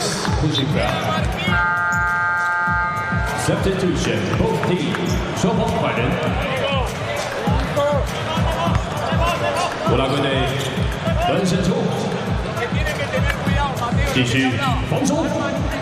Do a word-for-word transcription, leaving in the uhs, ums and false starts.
six, pushing foul. Substitution, both teams. 双方换人。乌拉圭队端身出，继续防守。